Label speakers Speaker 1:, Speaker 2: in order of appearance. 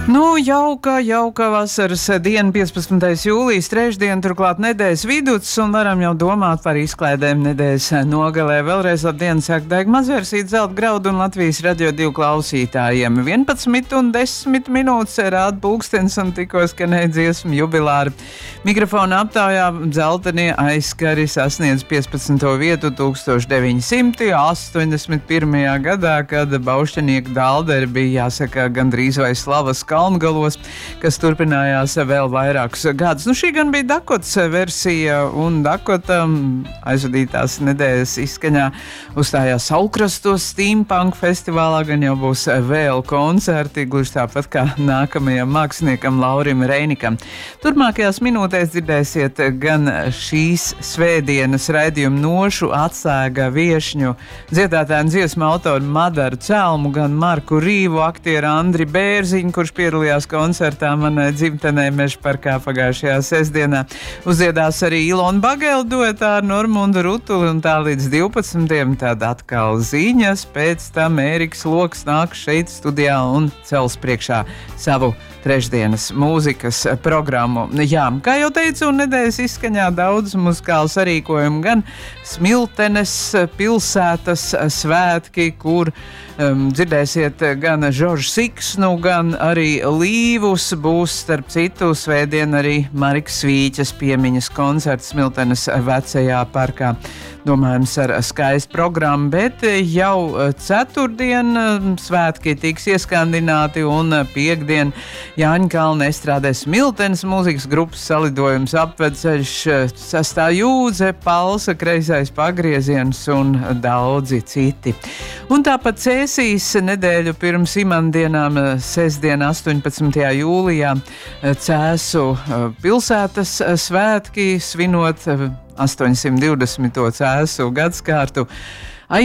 Speaker 1: Nu, jauka vasaras diena, 15. jūlijas, trešdiena, turklāt nedēļas viduts, un varam jau domāt par izklaidēm nedēļas nogalē. Vēlreiz labdien, saka Daiga Mazversite, Zelta Graudu un Latvijas Radio 2 klausītājiem. 11:10 rāda pulkstenis un tikko skanēja dziesmu jubilāri. Mikrofona aptaujā dzeltenie aizskari sasniedz 15. vietu 1981. gadā, kad Baušķenieka Dalderi bija, jāsaka, gandrīz vai slavas Kalngalos, kas turpinājās vēl vairākus gadus. Nu, šī gan bija Dakotas versija, un Dakota aizvadītās nedēļas izskaņā uzstājās Saulkrastos Steampunk festivālā, gan jau būs vēl koncerti, gluži tāpat kā nākamajam māksliniekam Laurim Reinikam. Turpmākajās minūtēs dzirdēsiet gan šīs svētdienas raidījumu nošu atsēga viešņu dziedātāju un dziesmu autoru Madaru Celmu, gan Marku Rīvu, aktieru Andri Bērziņu, kurš piedalījās koncertā manai dzimtenē Mežparkā pagājušajā sestdienā. Uzdziedās arī Ilona Bagela duetā ar Normundu Rutuli, un tā līdz 12. Tad atkal ziņas, pēc tam Ēriks Loks nāk šeit studijā un cels priekšā savu trešdienas mūzikas programmu. Jā, kā jau teicu, nedēļas izskaņā daudz muzikālu sarīkojumu, gan Smiltenes pilsētas svētki, kur dzirdēsiet gan Žoržu Siksnu, gan arī Līvus. Būs, starp citu, svētdien arī Marikas Svīķes piemiņas koncerts Smiltenes vecajā parkā. Domājams ar skaistu programmu, bet jau ceturtdien svētki tiks ieskandināti un piekdien Jāņkalna estrādē Smiltenes mūzikas grupas salidojums apvedceļš, Sastā jūdze, Palsa, Kreisais pagrieziens un daudzi citi. Un tāpat Cēsīs nedēļu pirms imandienām sestdien 18. jūlijā Cēsu pilsētas svētki svinot 820. Cēsu gadskārtu.